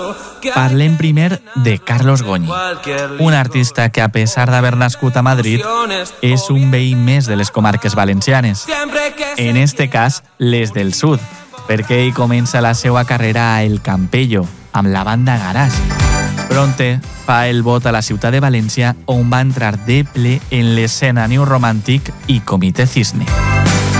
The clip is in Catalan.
Parlem primer de Carlos Goñi, un artista que, a pesar d'haver nascut a Madrid, és un veí més de les comarques valencianes. En este cas, les del sud, perquè ell comença la seva carrera a El Campello, amb la banda Garage. Pronte fa el bot a la ciutat de València, on va entrar de ple en l'escena neoromàntic i Comité Cisne.